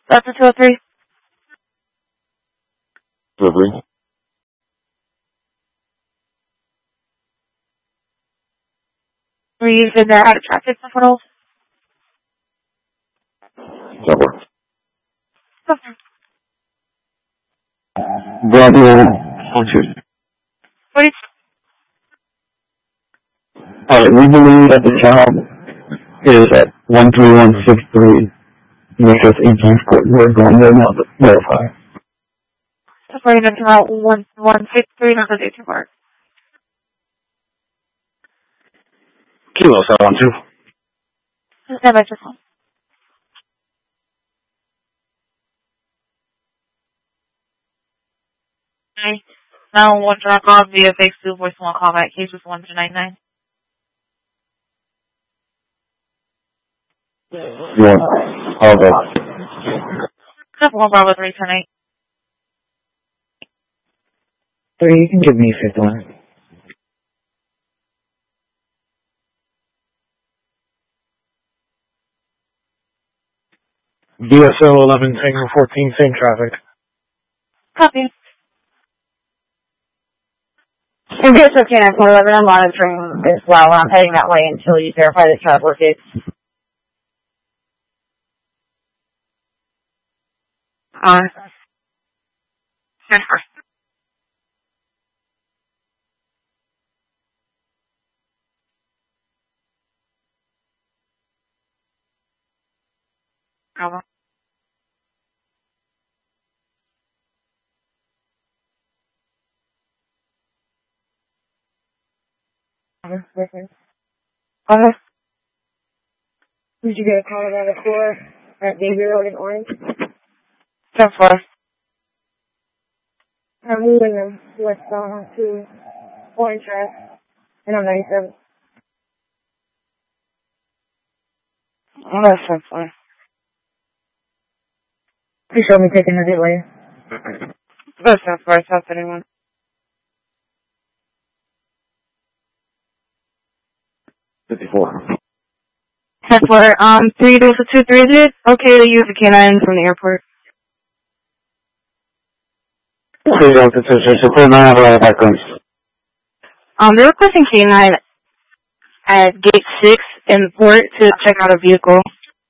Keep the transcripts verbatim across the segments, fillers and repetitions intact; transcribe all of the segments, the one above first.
That's a two oh three. two oh three. Were you in there out of traffic controls? That works. Okay. Bravo, one two. What is... Alright, we believe that the child is at one three one six three. Make us eighteenth court. We're going there now to verify. That's where you're going to come out one one six three, not the eighteenth court. Kilo seven one two. Stand by just one. Okay. Now one drop off via fake two voice one callback. Case was one two nine nine. You want? Okay. Step one Bravo three ten eight. Three, you can give me fifth one. D S L eleven, Tango fourteen, same traffic. Copy. And this is K nine four eleven, I'm monitoring as well. I'm heading that way until you verify the child work is. Uh, transfer. Bravo. Okay. Uh, Did you get a call about a four at Baby Road in Orange? ten four. I'm moving them westbound to Orange Drive, and I'm ninety-seven. Oh, that's ten four. Please show me taking the delay. That's ten four. South thirty-one. fifty-four. ten four. Um, three Delta two three, is it okay to use a K nine from the airport? three Delta two six, so put nine out of backgrounds. Um, they're requesting K nine at gate six in the port to check out a vehicle.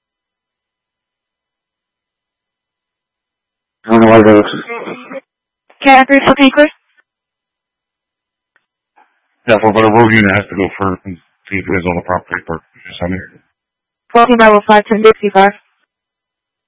I don't know why those. K nine three four, clear? Yeah, but a road unit has to go first and see if it is on the proper paper. Just on here. fourteen by five ten sixty-five.